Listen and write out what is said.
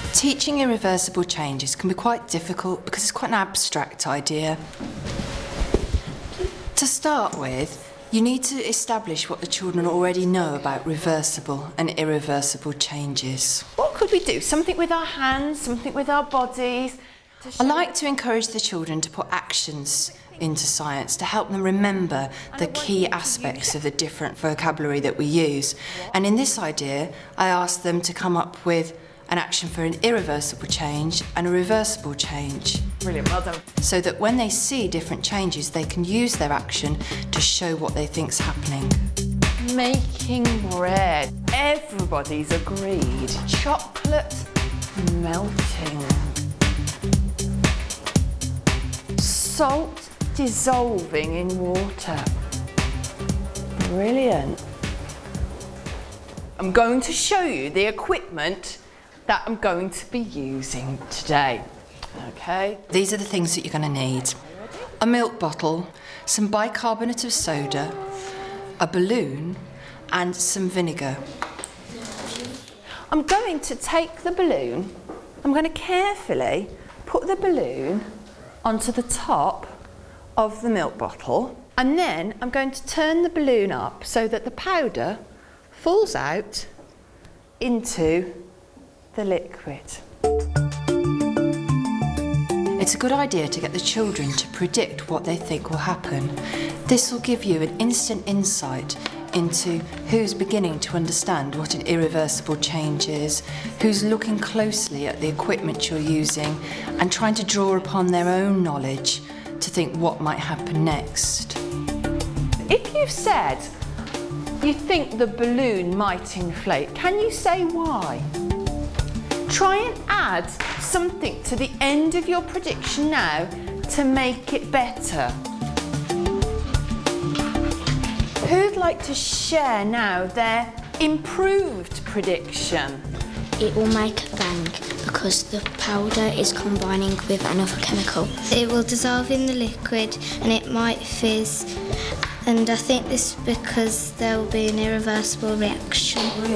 Teaching irreversible changes can be quite difficult because it's quite an abstract idea. To start with, you need to establish what the children already know about reversible and irreversible changes. What could we do? Something with our hands, something with our bodies? I like to encourage the children to put actions into science to help them remember the key aspects of the different vocabulary that we use. And in this idea, I asked them to come up with an action for an irreversible change and a reversible change. Brilliant, well done. So that when they see different changes, they can use their action to show what they think's happening. Making bread. Everybody's agreed. Chocolate melting. Salt dissolving in water. Brilliant. I'm going to show you the equipment that I'm going to be using today. Okay. These are the things that you're going to need. A milk bottle, some bicarbonate of soda, a balloon and some vinegar. I'm going to take the balloon, I'm going to carefully put the balloon onto the top of the milk bottle, and then I'm going to turn the balloon up so that the powder falls out into the liquid. It's a good idea to get the children to predict what they think will happen. This will give you an instant insight into who's beginning to understand what an irreversible change is, who's looking closely at the equipment you're using and trying to draw upon their own knowledge to think what might happen next. If you've said you think the balloon might inflate, can you say why? Try and add something to the end of your prediction now to make it better. Who'd like to share now their improved prediction? It will make a bang because the powder is combining with another chemical. It will dissolve in the liquid and it might fizz, and I think this is because there will be an irreversible reaction.